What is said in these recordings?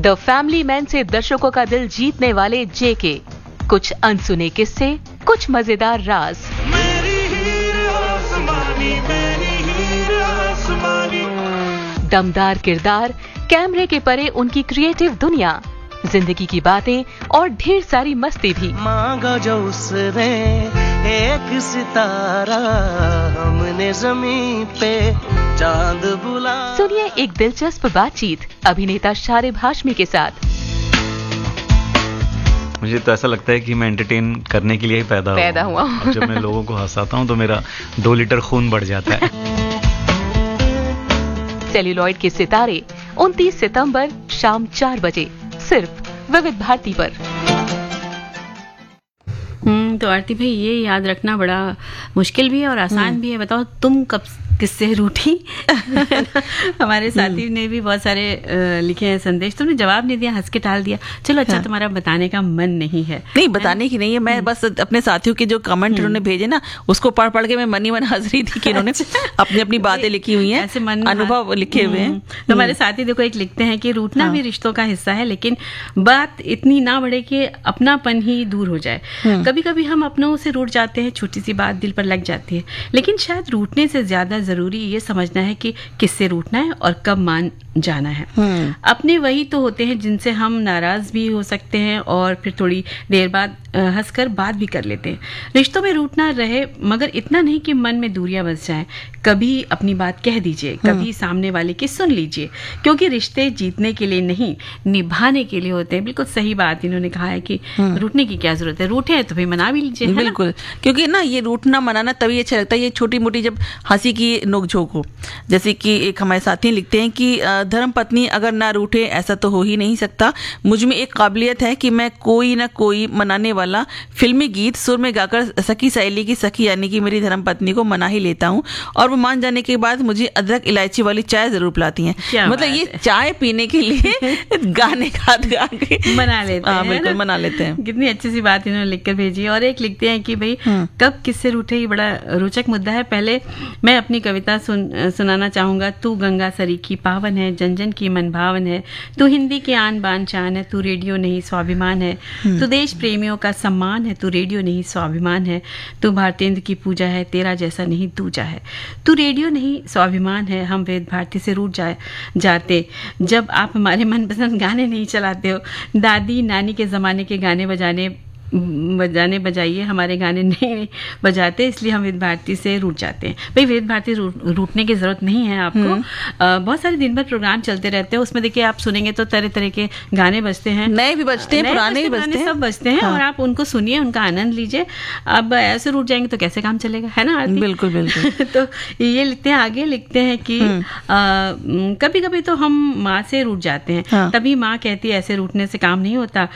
The family man से दर्शकों का दिल जीतने वाले जेके, कुछ अनसुने किस्से, कुछ मजेदार राज। दमदार किरदार, कैमरे के परे उनकी क्रिएटिव दुनिया, जिंदगी की बातें और ढेर सारी मस्ती भी। मांगा जो उसने एक सितारा, हमने जमीन पे चांद बुला। सुनिए एक दिलचस्प बातचीत अभिनेता शारिब हाशमी के साथ। मुझे तो ऐसा लगता है कि मैं एंटरटेन करने के लिए ही पैदा हुआ हूँ। जब मैं लोगों को हंसाता हूँ तो मेरा 2 लीटर खून बढ़ जाता है। सेल्यूलॉइड के सितारे 29 सितंबर शाम 4 बजे सिर्फ विविध भारती पर। तो आरती भाई, ये याद रखना बड़ा मुश्किल भी है और आसान भी है। बताओ तुम कब किससे रूठी? हमारे साथी ने भी बहुत सारे लिखे हैं संदेश, तुमने जवाब नहीं दिया, हंस के टाल दिया। चलो अच्छा, तुम्हारा बताने का मन नहीं है। नहीं, बताने की नहीं है, मैं बस अपने साथियों के जो कमेंट उन्होंने भेजे ना, उसको पढ़ पढ़ के मैं मन ही मन हंस रही थी कि उन्होंने अपनी अपनी बातें लिखी हुई हैं, ऐसे अनुभव लिखे हुए हैं। तो हमारे साथी देखो एक लिखते हैं कि रूठना भी रिश्तों का हिस्सा है, लेकिन बात इतनी ना बढ़े कि अपनापन ही दूर हो जाए। कभी कभी हम अपनों से रूठ जाते हैं, छोटी सी बात दिल पर लग जाती है, लेकिन शायद रूठने से ज्यादा जरूरी ये समझना है कि किससे रूठना है और कब मान जाना है। अपने वही तो होते हैं जिनसे हम नाराज भी हो सकते हैं और फिर थोड़ी देर बाद हंसकर बात भी कर लेते हैं। रिश्तों में रूठना रहे, मगर इतना नहीं कि मन में दूरियां बस जाएं। कभी अपनी बात कह दीजिए, कभी सामने वाले की सुन लीजिए, क्योंकि रिश्ते जीतने के लिए नहीं, निभाने के लिए होते हैं। बिल्कुल सही बात इन्होंने कहा है कि रूठने की क्या जरूरत है, रूठे हैं तो भाई मना भी लीजिए। बिल्कुल, क्योंकि ना ये रूठना मनाना तभी अच्छा लगता है, ये छोटी मोटी जब हंसी की नोकझोंक हो। जैसे कि एक हमारे साथी लिखते हैं कि धर्म पत्नी अगर ना रूठे ऐसा तो हो ही नहीं सकता। मुझ में एक काबिलियत है कि मैं कोई ना कोई मनाने वाला फिल्मी गीत सुर में गाकर सखी सहेली की सखी यानी कि मेरी धर्म पत्नी को मना ही लेता हूँ, और वो मान जाने के बाद मुझे अदरक इलायची वाली चाय जरूर पिलाती हैं। मतलब ये चाय पीने के लिए गाने गा के मना लेते हैं। बिल्कुल मना लेते हैं। कितनी अच्छी सी बात इन्होंने लिखकर भेजी। और एक लिखते हैं कि भाई कब किससे रूठे, ये बड़ा रोचक मुद्दा है। पहले मैं अपनी कविता सुनाना चाहूंगा। तू गंगा सरीखी पावन है, जन जन की मन भावन है, तू हिंदी की आन बान शान है, तू रेडियो नहीं स्वाभिमान है, तू देश प्रेमियों का सम्मान है, तू रेडियो नहीं स्वाभिमान है, तू भारतेंद्र की पूजा है, तेरा जैसा नहीं दूजा है, तू रेडियो नहीं स्वाभिमान है। हम वेद भारती से रूठ जाते जब आप हमारे मनपसंद गाने नहीं चलाते हो। दादी नानी के जमाने के गाने बजाइए, हमारे गाने नहीं बजाते, इसलिए हम वेद भारती से रूठ जाते हैं। भाई वेद भारती रूठने की जरूरत नहीं है आपको। बहुत सारे दिन भर प्रोग्राम चलते रहते हैं, उसमें देखिए आप सुनेंगे तो तरह तरह के गाने बजते हैं, नए भी बजते हैं, पुराने भी बजते हैं, सब बजते हैं। और आप उनको सुनिए, उनका आनंद लीजिए। अब ऐसे रूठ जाएंगे तो कैसे काम चलेगा, है ना आरती? बिल्कुल बिल्कुल। तो ये लिखते हैं, आगे लिखते हैं कि कभी कभी तो हम माँ से रूठ जाते हैं, तभी माँ कहती है ऐसे रूठने से काम नहीं होता,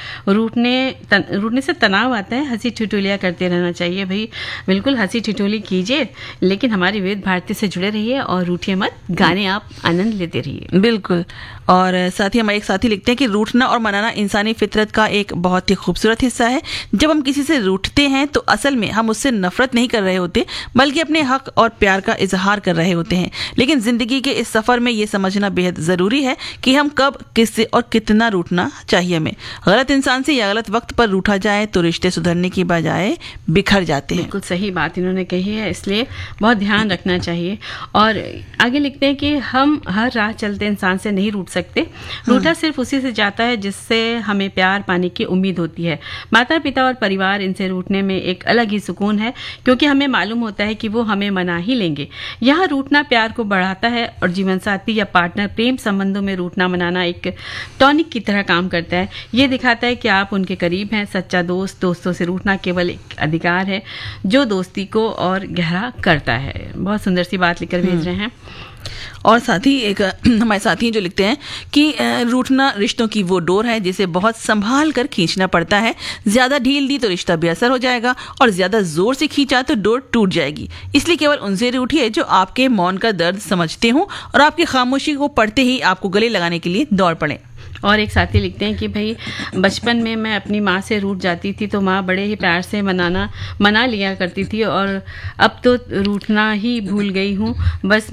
रूठने से तनाव आता है, हंसी ठिठोलियां करते रहना चाहिए। भाई बिल्कुल हंसी ठिठोली कीजिए, लेकिन हमारी वेद भारती से जुड़े रहिए और रूठिए मत, गाने आप आनंद लेते रहिए। बिल्कुल। और साथ ही हमारे एक साथी लिखते हैं कि रूठना और मनाना इंसानी फितरत का एक बहुत ही खूबसूरत हिस्सा है। जब हम किसी से रूठते हैं तो असल में हम उससे नफरत नहीं कर रहे होते, बल्कि अपने हक और प्यार का इजहार कर रहे होते हैं। लेकिन जिंदगी के इस सफर में ये समझना बेहद जरूरी है कि हम कब, किससे और कितना रूठना चाहिए हमें। गलत इंसान से या गलत वक्त पर रूठा जाए तो रिश्ते सुधरने की बजाय बिखर जाते हैं। बिल्कुल सही बात इन्होंने कही है, इसलिए बहुत ध्यान रखना चाहिए। और आगे लिखते हैं कि हम हर राह चलते इंसान से नहीं रूठ सकते। रूठा सिर्फ उसी से जाता है जिससे हमें प्यार पाने की उम्मीद होती है। माता पिता और परिवार, इनसे रूठने में एक अलग ही सुकून है, क्योंकि हमें मालूम होता है कि वो हमें मना ही लेंगे। यहाँ रूठना प्यार को बढ़ाता है, और जीवन साथी या पार्टनर प्रेम संबंधों में रूठना मनाना एक टॉनिक की तरह काम करता है। ये दिखाता है कि आप उनके करीब हैं। सच्चा दोस्तों से रूठना केवल एक अधिकार है जो दोस्ती को और गहरा करता है। बहुत सुंदर सी बात लिखकर भेज रहे हैं। और साथ ही एक हमारे साथी जो लिखते हैं कि रूठना रिश्तों की वो डोर है जिसे बहुत संभाल कर खींचना पड़ता है। ज्यादा ढील दी तो रिश्ता बेअसर हो जाएगा, और ज्यादा जोर से खींचा तो डोर टूट जाएगी। इसलिए केवल उनसे रूठिए जो आपके मौन का दर्द समझते हो और आपकी खामोशी को पढ़ते ही आपको गले लगाने के लिए दौड़ पड़े। और एक साथी लिखते हैं कि भाई बचपन में मैं अपनी माँ से रूठ जाती थी तो माँ बड़े ही प्यार से मना लिया करती थी, और अब तो रूठना ही भूल गई हूँ। बस